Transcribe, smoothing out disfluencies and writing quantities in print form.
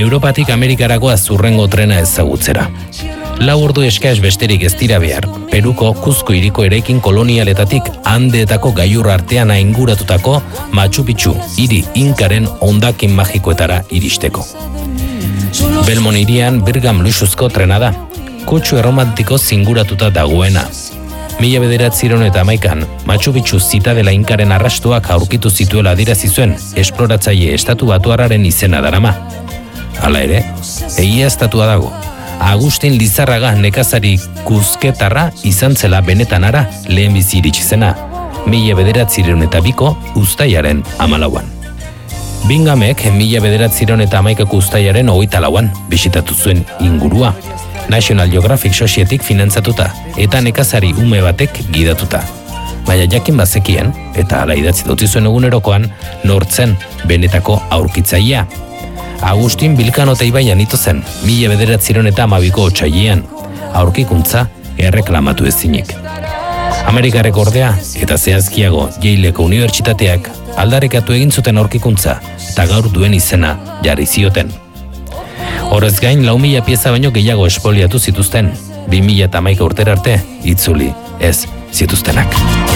Europatik Amerikarako azurrengo trena ezagutzera. 4 ordu eskaez besterik ez dira behar, Peruko Cuzco hiriko eraikin kolonialetatik Andeetako gailur artean ainguratutako Machu Picchu hiri inkaren hondakin magikoetara iristeko. Belmont hirian Birgam luxuzko trena da, kutsu erromantiko zinguratuta dagoena. 1911an Machu Picchu zitadela inkaren arrastoak aurkitu zituela adierazi zuen esploratzaile estatu batuarraren izena darama. Hala ere, egiaztatua dago. Agustin Lizarraga nekazari kuzketarra izan zela benetan ara lehen bizi iritsi zena, 1902ko uztailaren 14an. Binghamek 1911ko uztailaren 24an bisitatu zuen ingurua, National Geographic Societyk finantzatuta eta nekazari ume batek gidatuta. Baina jakin bazekien, eta hala idatzi dutzi zuen egunerokoan, nortzen benetako aurkitzailea. Agustin Bilkanota ibaian ito zen, 1912ko otsailean, aurkikuntza erreklamatu ezinik. Amerikarrek ordea eta zehazkiago Yaleko unibertsitateak aldarrikatu egin zuten aurkikuntza eta gaur duen izena jarri zioten. Horrez gain 4.000 pieza baino gehiago espoliatu zituzten, 2011 urtera arte itzuli ez zituztenak.